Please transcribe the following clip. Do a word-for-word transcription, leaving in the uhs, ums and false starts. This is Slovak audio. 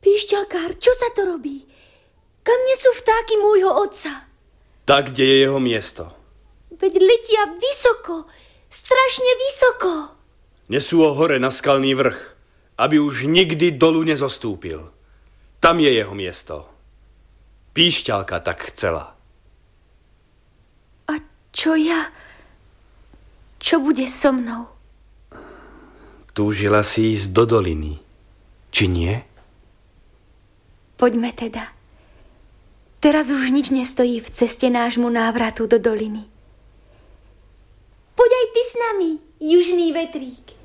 Píšťalkár, čo sa to robí? Kam nesú vtáky môjho otca? Tak, kde je jeho miesto. Veď letia vysoko, strašne vysoko. Nesú ho hore na skalný vrch, aby už nikdy dolu nezostúpil. Tam je jeho miesto. Píšťalka tak chcela. A čo ja? Čo bude so mnou? Túžila si ísť do doliny, či nie? Poďme teda. Teraz už nič nestojí v ceste nášmu návratu do doliny. Poď aj ty s nami, južný vetrík.